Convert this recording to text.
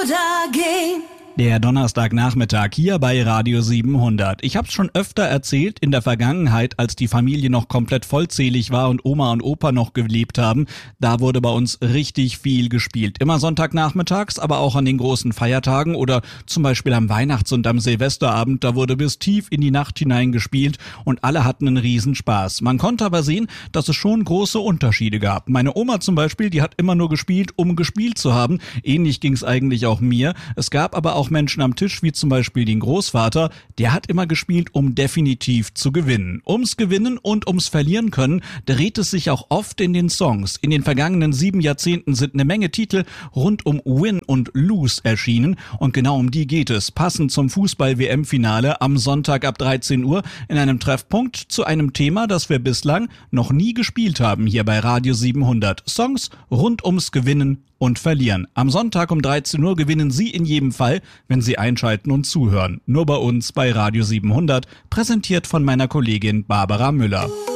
Der Donnerstagnachmittag hier bei Radio 700. Ich hab's schon öfter erzählt, in der Vergangenheit, als die Familie noch komplett vollzählig war und Oma und Opa noch gelebt haben, da wurde bei uns richtig viel gespielt. Immer Sonntagnachmittags, aber auch an den großen Feiertagen oder zum Beispiel am Weihnachts- und am Silvesterabend, da wurde bis tief in die Nacht hinein gespielt und alle hatten einen Riesenspaß. Man konnte aber sehen, dass es schon große Unterschiede gab. Meine Oma zum Beispiel, die hat immer nur gespielt, um gespielt zu haben. Ähnlich ging's eigentlich auch mir. Es gab aber auch Menschen am Tisch, wie zum Beispiel den Großvater, der hat immer gespielt, um definitiv zu gewinnen. Ums Gewinnen und ums Verlieren können dreht es sich auch oft in den Songs. In den vergangenen 7 Jahrzehnten sind eine Menge Titel rund um Win und Lose erschienen und genau um die geht es, passend zum Fußball-WM-Finale am Sonntag ab 13 Uhr in einem Treffpunkt zu einem Thema, das wir bislang noch nie gespielt haben hier bei Radio 700. Songs rund ums Gewinnen und Verlieren. Am Sonntag um 13 Uhr gewinnen Sie in jedem Fall, wenn Sie einschalten und zuhören. Nur bei uns bei Radio 700, präsentiert von meiner Kollegin Barbara Müller.